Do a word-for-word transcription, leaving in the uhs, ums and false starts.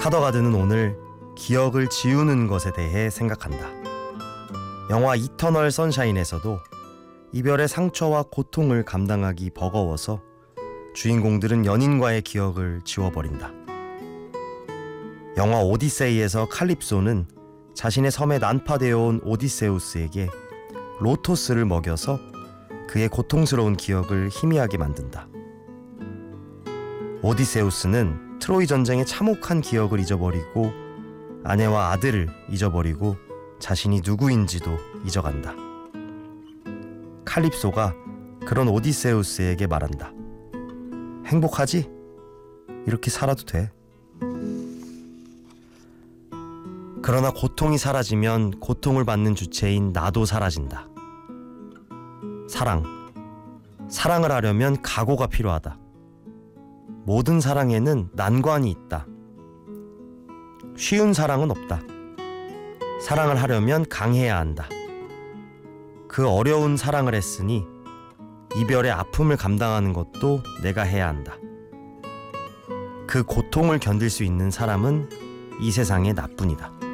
카더가드는 오늘 기억을 지우는 것에 대해 생각한다. 영화 이터널 선샤인에서도 이별의 상처와 고통을 감당하기 버거워서 주인공들은 연인과의 기억을 지워버린다. 영화 오디세이에서 칼립소는 자신의 섬에 난파되어 온 오디세우스에게 로토스를 먹여서 그의 고통스러운 기억을 희미하게 만든다. 오디세우스는 트로이 전쟁의 참혹한 기억을 잊어버리고 아내와 아들을 잊어버리고 자신이 누구인지도 잊어간다. 칼립소가 그런 오디세우스에게 말한다. 행복하지? 이렇게 살아도 돼. 그러나 고통이 사라지면 고통을 받는 주체인 나도 사라진다. 사랑. 사랑을 하려면 각오가 필요하다. 모든 사랑에는 난관이 있다. 쉬운 사랑은 없다. 사랑을 하려면 강해야 한다. 그 어려운 사랑을 했으니 이별의 아픔을 감당하는 것도 내가 해야 한다. 그 고통을 견딜 수 있는 사람은 이 세상에 나뿐이다.